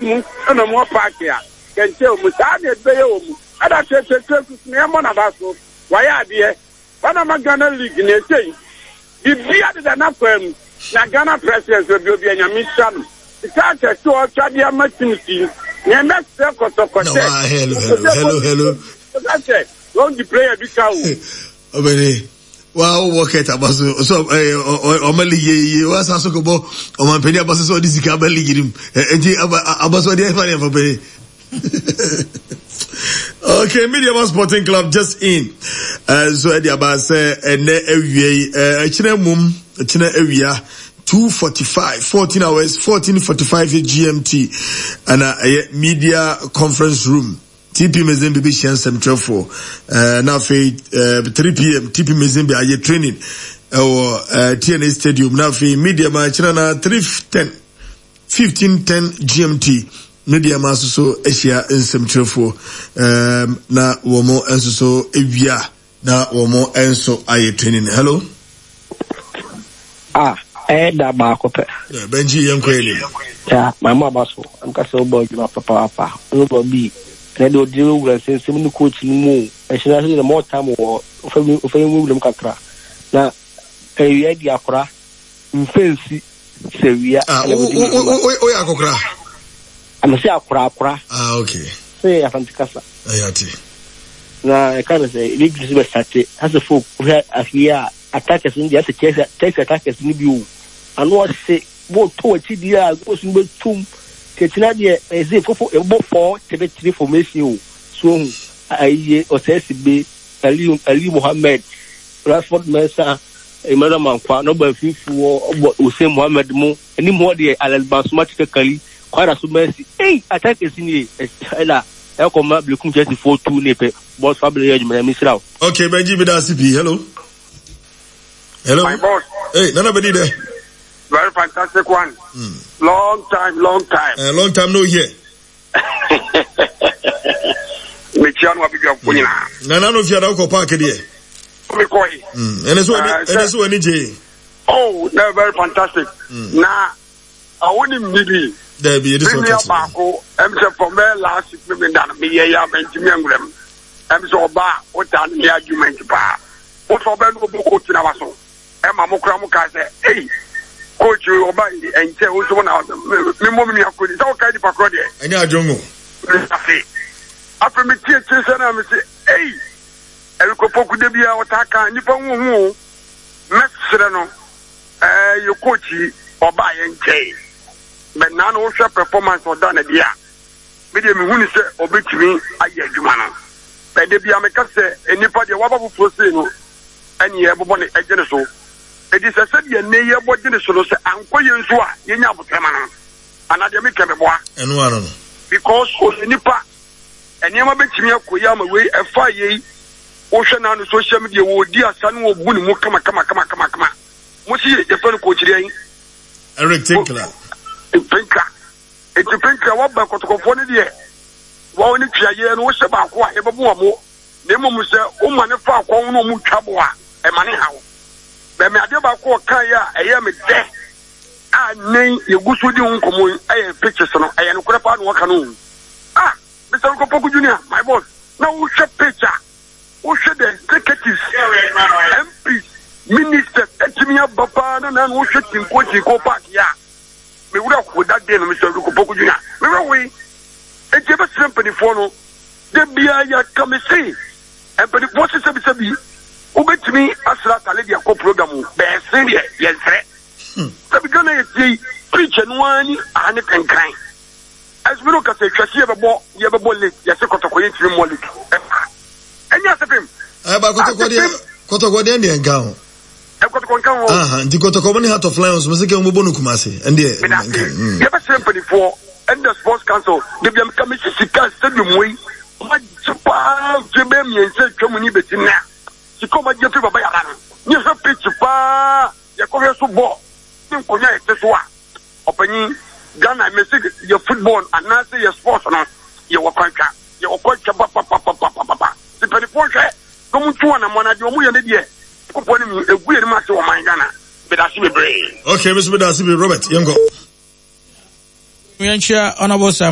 mu na mo park ya kente o mu saa na ebe ye o mu ada tete na mo na ba so wa ya de bana magana league na sei bibia de na kwam na Ghana president obi anyame sha no start to o twade amatinti na messe kotokote hello that's it don't the player be cow obere wow work it abaso so omali ye was aso ko bo o man pedi abaso so di sika abali girim enti abaso di fa ne fa pe. Okay, Media Sporting Club just in. So Eddie Abba say ene ewie echine mum echine ewia 2:45 14 hours 14:45 GMT and media conference room TP Mazembe be Shem 12 now 3 p.m. TP Mazembe aye training or TNA Stadium now media match na 3:10 15:10 GMT media maso so Asia nsem 12 na womo enso so ewia na womo enso aye training. Hello da ba ko pe Benji yankweli ya mama baso am ka so bo juma papa no bo bi na do di wura sem ni coach ni mu e shira so the more time wo fa mu wura kakra na ya di akora mfensi sewia o ya akora am se akora okay se ya fantikasa ayati na e kana se league is be start has a folk here attackers in the take attackers ni bi o ano se bo to achidi a go sun be tum ketina de eze fofo e bo 4 3 formation o so aye o se be Ali Mohammed Rashford Mensa Emmanuel Mankwa no ba fifu o Hussein Mohammed mo ani mo de automatically kwara so Messi attackers ni ela e ko ma blekum Chelsea 4-2 ne pe boss Fabio Ejima Misrao. Okay, Benji Bidasipi, hello. My boss. Hey, none of it there. Very fantastic one. Long time. Long time no here. Michiano wa biga kunyina. Na no fia da ko park there. Me koi. Eneso ani je. Oh, no, very fantastic. Na awoni midi. There be this one. Bako, say for me last week me dan me ya Benjamin Anglem. So oba o tan me argument pa. O so be no boko tina waso. Ma mo kra mo ka say hey coach oba enche o so na me mo mi akodi so ka di pakro de ani ajongo afi me tie say na me say hey e ko poku de bia o ta ka nipa hu mesre no yo coach oba enche me na no hwe performance o da na dia me de me hu ni say obetimi aye adwuma no be de bia me ka say enipa de wababu process no ani e bobo ne ejene so it is a said ye ne body ne so say anko ye nso a ye nya abotema no anade me kemeboa eno ano no because o nipa eniema betimi akoya ma we efa ye o hwe na no social media wo di asane wo bu ne mu kama mo si ye fe no ko kire yin Eric Tinkler Tinkler wa ba kotokofo ne de wa oni twaye no wo hye ba ko a ye bebo mo ne mo se o ma ne fa akon no mu twabo a e ma ne hawo be me ade ba ko kan ya eye me de a nen ye gusu di nkomo eye pictures no eye no kura pa no waka no Mr. Kopoku Junior my boss na wo hwe picture wo hwe the executives MP minister etimia baba na wo hwe tinko park ya me wura ko that day no Mr. Kopoku Junior me we e je be simply for no de bia ya come see and but what is be ubetimi asra tale dia ko program be serie yensre so be gonna ye preach no ani ane kankan as we look at the church ye bebo late ye se kotoko ye tiri mo late enya sepem ba kotoko de ndi enka ho kotoko nka ho ndi kotoko boni Heart of Lions meseke mo bonu kumase ndi ye be simply for and the sports council they be committee sika stadium we ma chipa jebe mi ense twemu ni betina Sikoma jefe baba ya kana. Ni so pitch pa ya ko so bo. Ni konya etesoa. Opanyi Ghana message your football and now say your sports no. Ye wakwanka. Ye okwanka pa. Sipani ponche. No mutu na mwana di omu ye ne die. Ko poni mi egu ye ni ma se o man Ghana. Bedasi bebre. Okay, Mr. Bedasi Robert Yengo. Miancha honorable